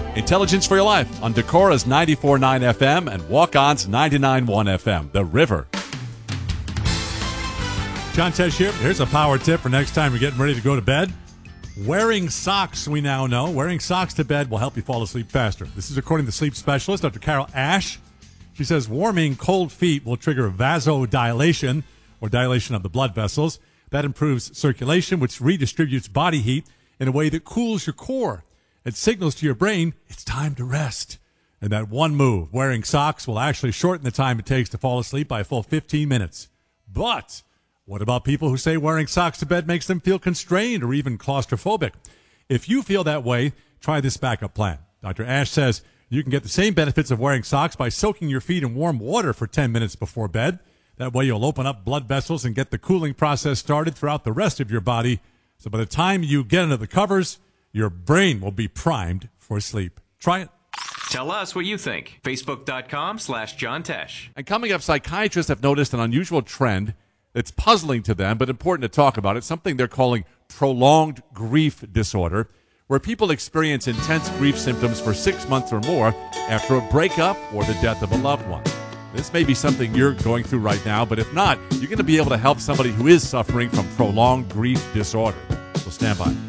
Intelligence for Your Life on Decora's 94.9 FM and Walk-On's 99.1 FM, The River. John Tesh here. Here's a power tip for next time you're getting ready to go to bed. Wearing socks, we now know. Wearing socks to bed will help you fall asleep faster. This is according to sleep specialist, Dr. Carol Ash. She says warming cold feet will trigger vasodilation, or dilation of the blood vessels. That improves circulation, which redistributes body heat in a way that cools your core. It signals to your brain it's time to rest. And that one move, wearing socks, will actually shorten the time it takes to fall asleep by a full 15 minutes. But what about people who say wearing socks to bed makes them feel constrained or even claustrophobic? If you feel that way, try this backup plan. Dr. Ash says you can get the same benefits of wearing socks by soaking your feet in warm water for 10 minutes before bed. That way you'll open up blood vessels and get the cooling process started throughout the rest of your body. So by the time you get under the covers, your brain will be primed for sleep. Try it. Tell us what you think. Facebook.com/John Tesh. And coming up, psychiatrists have noticed an unusual trend that's puzzling to them, but important to talk about. It's something they're calling prolonged grief disorder, where people experience intense grief symptoms for 6 months or more after a breakup or the death of a loved one. This may be something you're going through right now, but if not, you're going to be able to help somebody who is suffering from prolonged grief disorder. So stand by.